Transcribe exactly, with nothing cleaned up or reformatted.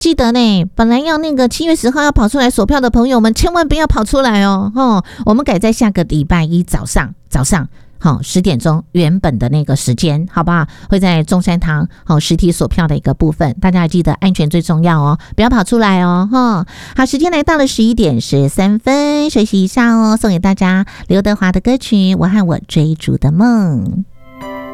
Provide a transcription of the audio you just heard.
记得呢，本来要那个七月十号要跑出来锁票的朋友们，千万不要跑出来哦。哦，我们改在下个礼拜一早上早上。好，十点钟原本的那个时间，好不好？会在中山堂好实体锁票的一个部分，大家记得安全最重要哦，不要跑出来哦。哈，好，时间来到了十一点十三分，休息一下哦，送给大家刘德华的歌曲《我和我追逐的梦》。